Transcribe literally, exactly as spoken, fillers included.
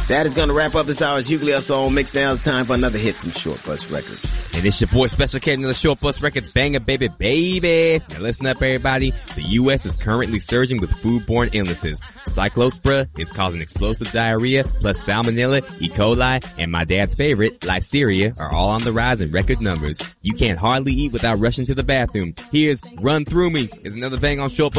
That is going to wrap up this hour's Hughley Soul Mixdown. It's time for another hit from Short Bus Records. And it's your boy Special K, another Short Bus Records banger, baby, baby. Now listen up, everybody. The U S is currently surging with foodborne illnesses. Cyclospora is causing explosive diarrhea, plus salmonella, E. coli, and my dad's favorite, listeria, are all on the rise in record numbers. You can't hardly eat without rushing to the bathroom. Here's Run Through Me is another thing on Short Bus